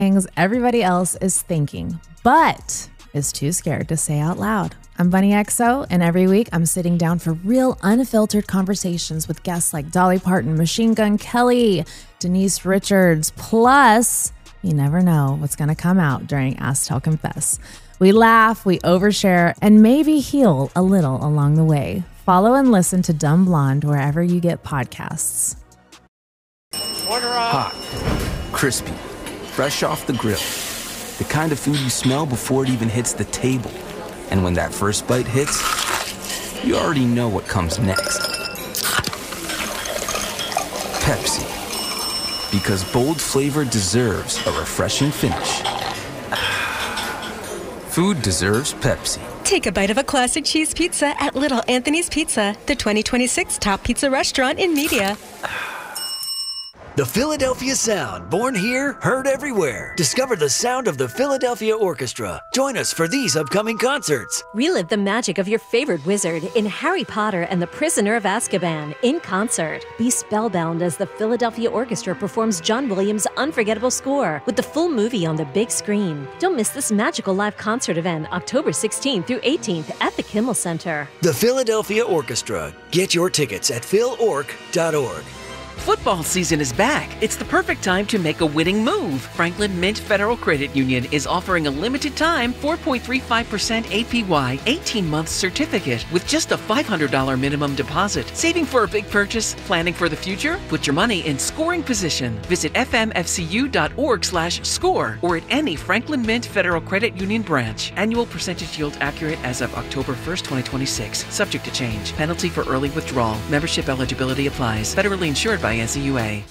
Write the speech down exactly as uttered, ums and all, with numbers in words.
things everybody else is thinking, but is too scared to say out loud. I'm Bunny X O, and every week I'm sitting down for real, unfiltered conversations with guests like Dolly Parton, Machine Gun Kelly, Denise Richards, plus you never know what's going to come out during Ask Tell Confess. We laugh, we overshare, and maybe heal a little along the way. Follow and listen to Dumb Blonde wherever you get podcasts. Hot, crispy, fresh off the grill. The kind of food you smell before it even hits the table. And when that first bite hits, you already know what comes next. Pepsi. Because bold flavor deserves a refreshing finish. Food deserves Pepsi. Take a bite of a classic cheese pizza at Little Anthony's Pizza, the twenty twenty-six top pizza restaurant in media. The Philadelphia Sound, born here, heard everywhere. Discover the sound of the Philadelphia Orchestra. Join us for these upcoming concerts. Relive the magic of your favorite wizard in Harry Potter and the Prisoner of Azkaban in concert. Be spellbound as the Philadelphia Orchestra performs John Williams' unforgettable score with the full movie on the big screen. Don't miss this magical live concert event October sixteenth through eighteenth at the Kimmel Center. The Philadelphia Orchestra. Get your tickets at phil orc dot org. Football season is back. It's the perfect time to make a winning move. Franklin Mint Federal Credit Union is offering a limited time four point three five percent A P Y eighteen-month certificate with just a five hundred dollars minimum deposit. Saving for a big purchase? Planning for the future? Put your money in scoring position. Visit f m f c u dot org slash score or at any Franklin Mint Federal Credit Union branch. Annual percentage yield accurate as of October first, twenty twenty-six. Subject to change. Penalty for early withdrawal. Membership eligibility applies. Federally insured by N C U A.